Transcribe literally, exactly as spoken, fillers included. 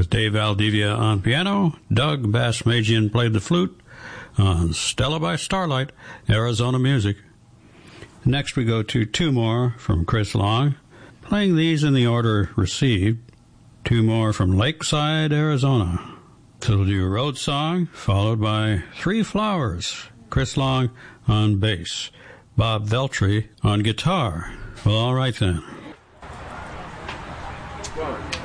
with Dave Valdivia on piano. Doug Bassmagian played the flute on Stella by Starlight, Arizona Music. Next we go to two more from Chris Long, playing these in the order received. Two more from Lakeside, Arizona. So we'll do Road Song, followed by Three Flowers, Chris Long on bass, Bob Veltri on guitar. Well, all right then. One.